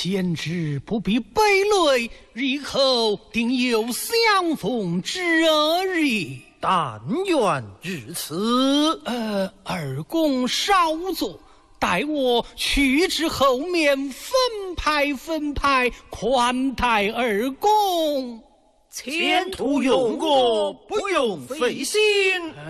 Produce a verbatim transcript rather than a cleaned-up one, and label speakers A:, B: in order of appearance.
A: 贤侄不必悲泪，日后定有相逢之日。
B: 但愿如此。
A: 呃，二公稍坐，待我去至后面分派分派，款待二公。
B: 前途用过，不用费心。